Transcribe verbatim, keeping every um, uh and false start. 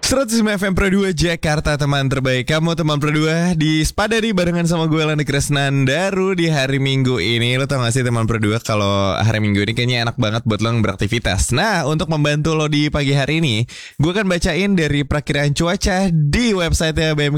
seratus lima F M Pro dua Jakarta, teman terbaik kamu, teman Pro dua di Spadari barengan sama gue Lani Kresnandaru di hari Minggu ini. Lo tau gak sih teman Pro dua, kalau hari Minggu ini kayaknya enak banget buat lo beraktivitas. Nah, untuk membantu lo di pagi hari ini, gue akan bacain dari perakiraan cuaca di website B M